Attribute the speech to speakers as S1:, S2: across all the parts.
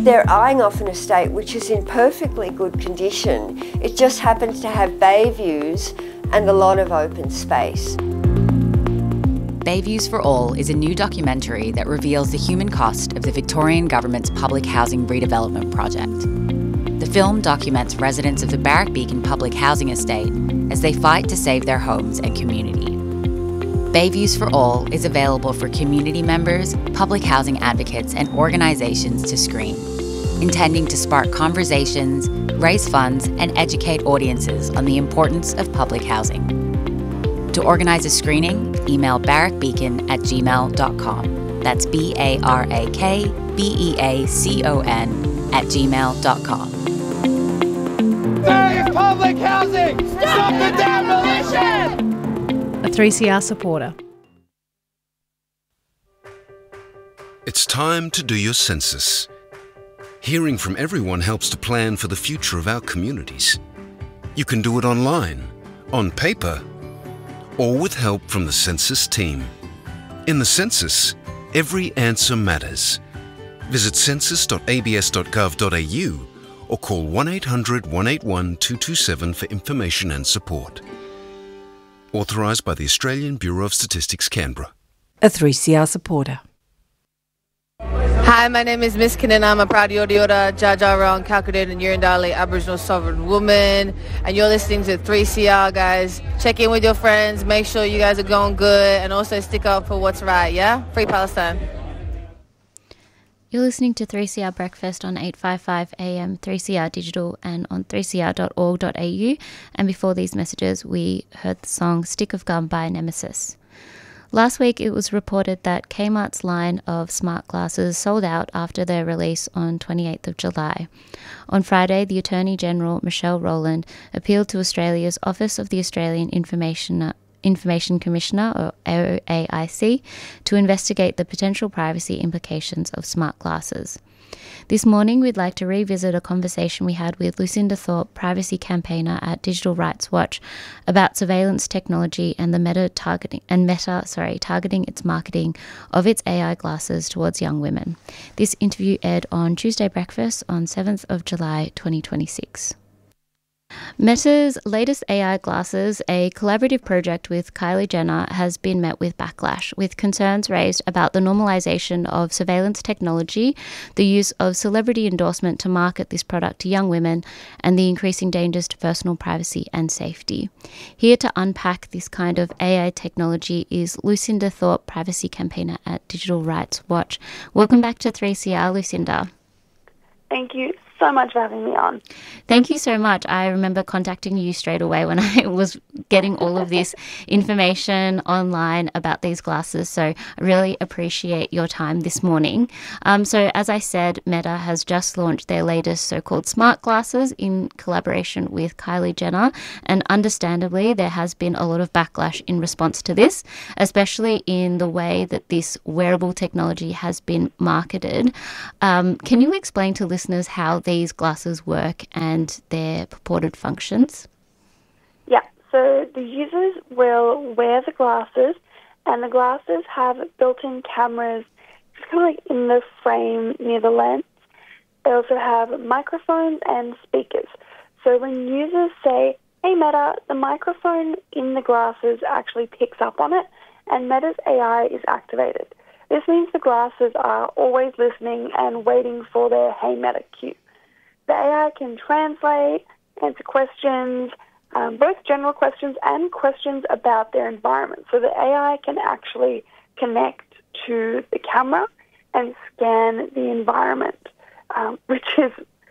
S1: They're eyeing off an estate which is in perfectly good condition. It just happens to have bay views and a lot of open space.
S2: Bay Views for All is a new documentary that reveals the human cost of the Victorian Government's public housing redevelopment project. The film documents residents of the Barrack Beacon public housing estate as they fight to save their homes and community. Bay Views for All is available for community members, public housing advocates and organisations to screen, intending to spark conversations, raise funds and educate audiences on the importance of public housing. To organise a screening, email barrackbeacon@gmail.com. That's BARAKBEACON@gmail.com.
S3: Save public housing! Stop the demolition!
S4: A 3CR supporter.
S5: It's time to do your census. Hearing from everyone helps to plan for the future of our communities. You can do it online, on paper, or with help from the census team. In the census, every answer matters. Visit census.abs.gov.au or call 1800 181 227 for information and support. Authorised by the Australian Bureau of Statistics, Canberra.
S4: A 3CR supporter.
S6: Hi, my name is Miss Kinnan. I'm a proud Yorta Yorta, Dja and Kalkadoon and Yurundali Aboriginal Sovereign Woman. And you're listening to 3CR, guys. Check in with your friends. Make sure you guys are going good. And also stick up for what's right, yeah? Free Palestine.
S7: You're listening to 3CR Breakfast on 855 AM, 3CR Digital and on 3cr.org.au. And before these messages, we heard the song Stick of Gum by Nemesis. Last week, it was reported that Kmart's line of smart glasses sold out after their release on 28th of July. On Friday, the Attorney-General, Michelle Rowland, appealed to Australia's Office of the Australian Information Commissioner, or OAIC, to investigate the potential privacy implications of smart glasses. This morning, we'd like to revisit a conversation we had with Lucinda Thorpe, privacy campaigner at Digital Rights Watch, about surveillance technology and the Meta targeting its marketing of its AI glasses towards young women. This interview aired on Tuesday Breakfast on 7th of July 2026. Meta's latest AI glasses, a collaborative project with Kylie Jenner, has been met with backlash, with concerns raised about the normalisation of surveillance technology, the use of celebrity endorsement to market this product to young women, and the increasing dangers to personal privacy and safety. Here to unpack this kind of AI technology is Lucinda Thorpe, privacy campaigner at Digital Rights Watch. Welcome back to 3CR, Lucinda.
S8: Thank you so much for having me on.
S7: Thank you so much. I remember contacting you straight away when I was getting all of this information online about these glasses. So I really appreciate your time this morning. So as I said, Meta has just launched their latest so-called smart glasses in collaboration with Kylie Jenner. And understandably, there has been a lot of backlash in response to this, especially in the way that this wearable technology has been marketed. Can you explain to listeners how these glasses work and their purported functions?
S8: Yeah, so the users will wear the glasses, and the glasses have built-in cameras just kind of like in the frame near the lens. They also have microphones and speakers. So when users say, "Hey Meta," the microphone in the glasses actually picks up on it, and Meta's AI is activated. This means the glasses are always listening and waiting for their "Hey Meta" cue. The AI can translate, answer questions, both general questions and questions about their environment. So the AI can actually connect to the camera and scan the environment, which is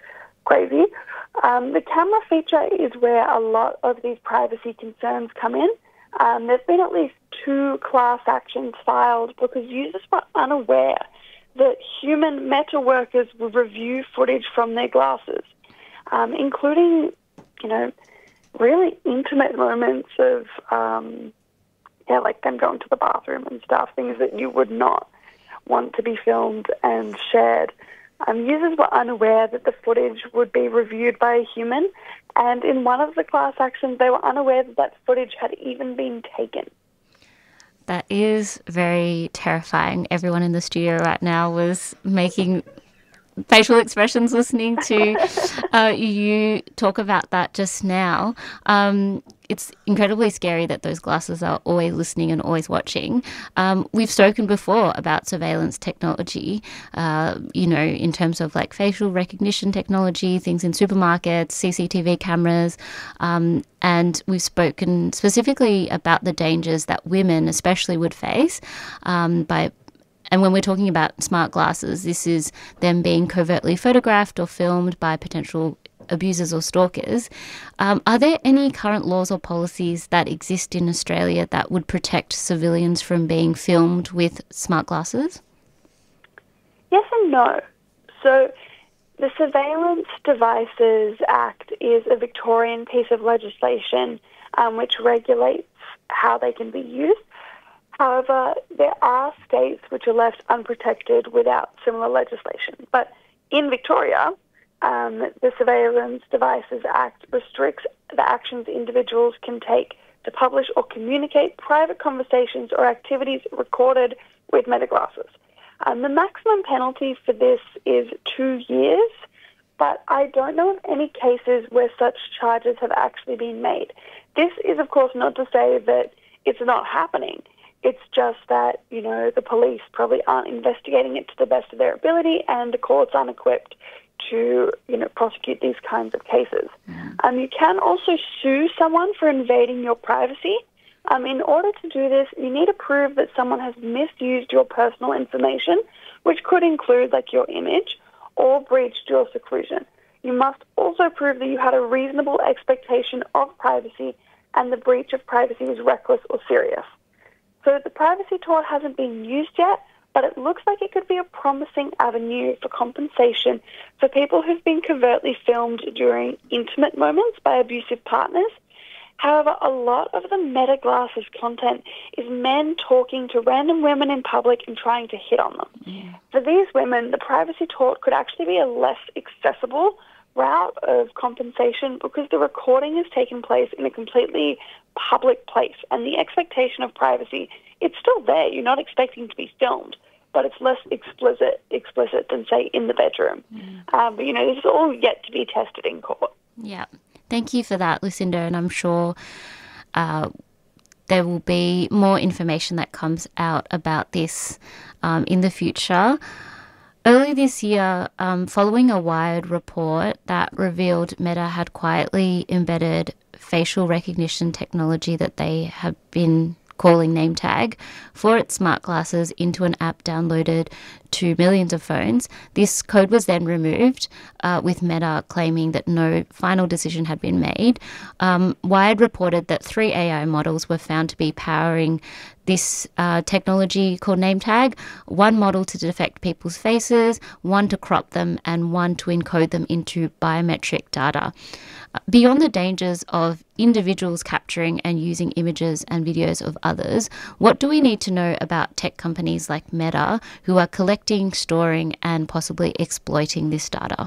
S8: crazy. The camera feature is where a lot of these privacy concerns come in. There's been at least 2 class actions filed because users were unaware that human Meta workers will review footage from their glasses, including, really intimate moments of, like them going to the bathroom and stuff, things that you would not want to be filmed and shared. Users were unaware that the footage would be reviewed by a human, and in one of the class actions, they were unaware that that footage had even been taken.
S7: That is very terrifying. Everyone in the studio right now was making facial expressions listening to you talk about that just now. It's incredibly scary that those glasses are always listening and always watching. We've spoken before about surveillance technology, in terms of like facial recognition technology, things in supermarkets, CCTV cameras, and we've spoken specifically about the dangers that women especially would face and when we're talking about smart glasses, this is them being covertly photographed or filmed by potential abusers or stalkers. Are there any current laws or policies that exist in Australia that would protect civilians from being filmed with smart glasses?
S8: Yes and no. So the Surveillance Devices Act is a Victorian piece of legislation which regulates how they can be used. However, there are states which are left unprotected without similar legislation. But in Victoria, the Surveillance Devices Act restricts the actions individuals can take to publish or communicate private conversations or activities recorded with Meta glasses. The maximum penalty for this is 2 years, but I don't know of any cases where such charges have actually been made. This is, of course, not to say that it's not happening. It's just that, the police probably aren't investigating it to the best of their ability and the courts aren't equipped to, prosecute these kinds of cases. You can also sue someone for invading your privacy. In order to do this, you need to prove that someone has misused your personal information, which could include your image, or breached your seclusion. You must also prove that you had a reasonable expectation of privacy and the breach of privacy was reckless or serious. So the privacy tort hasn't been used yet, but it looks like it could be a promising avenue for compensation for people who've been covertly filmed during intimate moments by abusive partners. However, a lot of the Meta glasses content is men talking to random women in public and trying to hit on them. Yeah. For these women, the privacy tort could actually be a less accessible route of compensation because the recording has taken place in a completely public place and the expectation of privacy, it's still there. You're not expecting to be filmed, but it's less explicit than, say, in the bedroom. But, this is all yet to be tested in court.
S7: Yeah. Thank you for that, Lucinda, and I'm sure there will be more information that comes out about this in the future. Early this year, following a Wired report that revealed Meta had quietly embedded facial recognition technology that they have been calling NameTag for its smart glasses into an app downloaded to millions of phones. This code was then removed, with Meta claiming that no final decision had been made. Wired reported that 3 AI models were found to be powering this technology called NameTag, one model to detect people's faces, one to crop them, and one to encode them into biometric data. Beyond the dangers of individuals capturing and using images and videos of others, what do we need to know about tech companies like Meta who are collecting, storing, and possibly exploiting this data?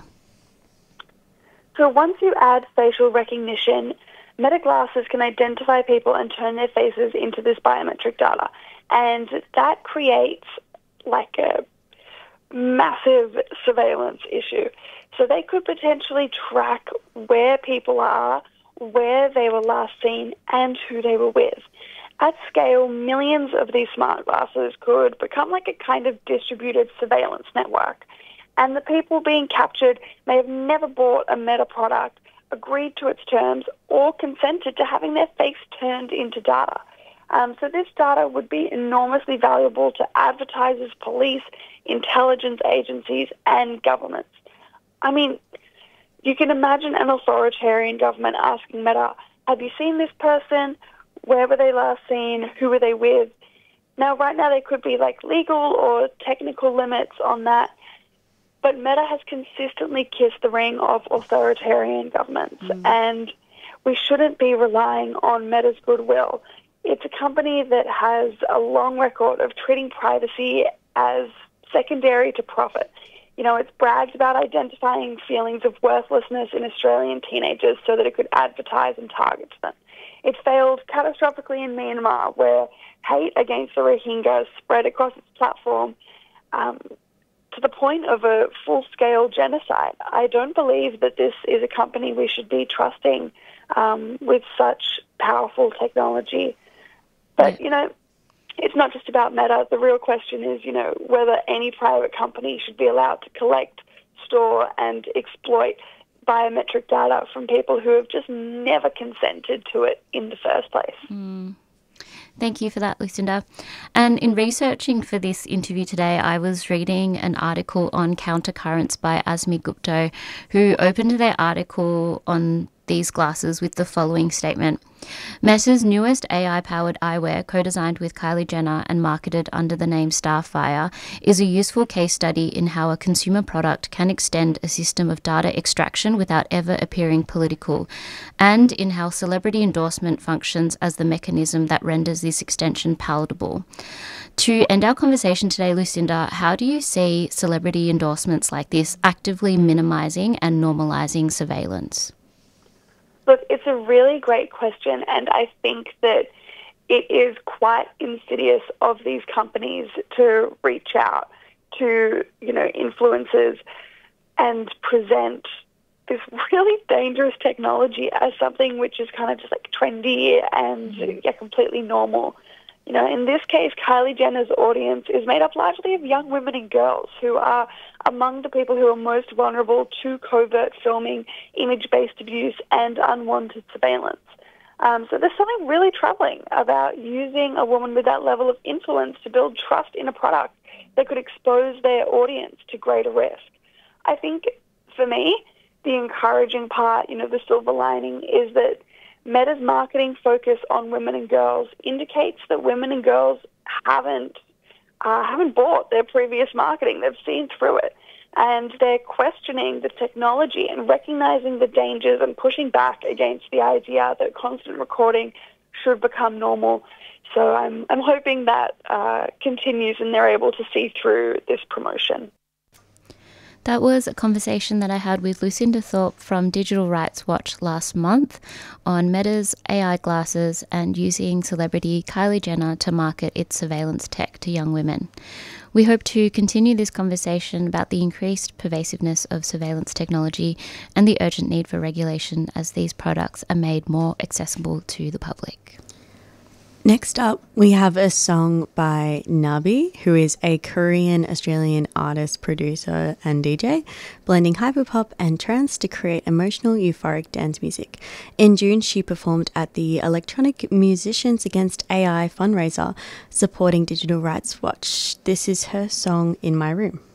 S8: So once you add facial recognition, Meta glasses can identify people and turn their faces into this biometric data. And that creates a massive surveillance issue. So they could potentially track where people are, where they were last seen, and who they were with. At scale, millions of these smart glasses could become like a kind of distributed surveillance network. And the people being captured may have never bought a Meta product, agreed to its terms, or consented to having their face turned into data. So this data would be enormously valuable to advertisers, police, intelligence agencies, and governments. I mean, you can imagine an authoritarian government asking Meta, have you seen this person? Where were they last seen? Who were they with? Now, right now, there could be legal or technical limits on that, but Meta has consistently kissed the ring of authoritarian governments, and we shouldn't be relying on Meta's goodwill. It's a company that has a long record of treating privacy as secondary to profit. It's bragged about identifying feelings of worthlessness in Australian teenagers so that it could advertise and target them. It failed catastrophically in Myanmar, where hate against the Rohingyas spread across its platform to the point of a full-scale genocide. I don't believe that this is a company we should be trusting with such powerful technology. But, you know, it's not just about Meta. The real question is, you know, whether any private company should be allowed to collect, store and exploit biometric data from people who have just never consented to it in the first place.
S7: Thank you for that, Lucinda. And in researching for this interview today, I was reading an article on countercurrents by Asmi Gupta, who opened their article on these glasses with the following statement. Meta's newest AI-powered eyewear, co-designed with Kylie Jenner and marketed under the name Starfire, is a useful case study in how a consumer product can extend a system of data extraction without ever appearing political, and in how celebrity endorsement functions as the mechanism that renders this extension palatable. To end our conversation today, Lucinda, how do you see celebrity endorsements like this actively minimising and normalising surveillance?
S8: Look, it's a really great question, and I think that it is quite insidious of these companies to reach out to, you know, influencers and present this really dangerous technology as something which is kind of just like trendy and completely normal. You know, in this case, Kylie Jenner's audience is made up largely of young women and girls who are among the people who are most vulnerable to covert filming, image-based abuse, and unwanted surveillance. So there's something really troubling about using a woman with that level of influence to build trust in a product that could expose their audience to greater risk. I think, for me, the encouraging part, you know, the silver lining, is that Meta's marketing focus on women and girls indicates that women and girls haven't bought their previous marketing. They've seen through it. And they're questioning the technology and recognizing the dangers and pushing back against the idea that constant recording should become normal. So I'm hoping that continues and they're able to see through this promotion.
S7: That was a conversation that I had with Lucinda Thorpe from Digital Rights Watch last month on Meta's AI glasses and using celebrity Kylie Jenner to market its surveillance tech to young women. We hope to continue this conversation about the increased pervasiveness of surveillance technology and the urgent need for regulation as these products are made more accessible to the public.
S9: Next up, we have a song by Nabi, who is a Korean-Australian artist, producer and DJ, blending hyperpop and trance to create emotional, euphoric dance music. In June, she performed at the Electronic Musicians Against AI fundraiser, supporting Digital Rights Watch. This is her song, In My Room.